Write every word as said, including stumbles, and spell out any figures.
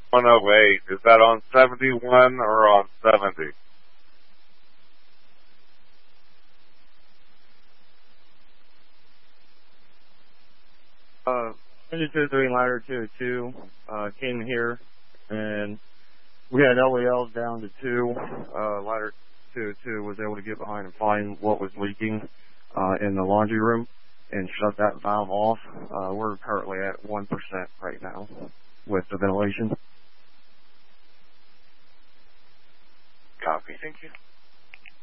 one oh eight. Is that on seventy-one or on seventy? Uh, engine two three ladder two two, uh, came here and we had L E Ls down to two. Uh, ladder two two was able to get behind and find what was leaking, uh, in the laundry room and shut that valve off. Uh, we're currently at one percent right now with the ventilation. Copy. Thank you.